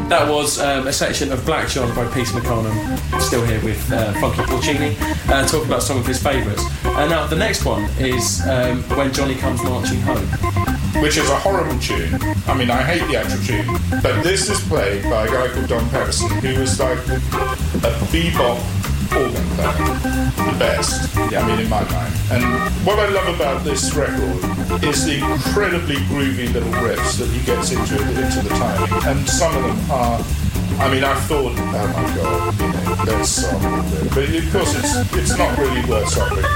That was a section of Black John by Peter McConnell, still here with Funky Porcini, talking about some of his favourites. Now, the next one is When Johnny Comes Marching Home, which is a horrible tune. I mean, I hate the actual tune, but this is played by a guy called Don Pedersen, who was like a bebop organ player, the best, I mean, in my mind. And what I love about this record is the incredibly groovy little riffs that he gets into the timing, and some of them are, I mean, I've thought, oh my god, you know, there's some, but of course it's not really worth stopping.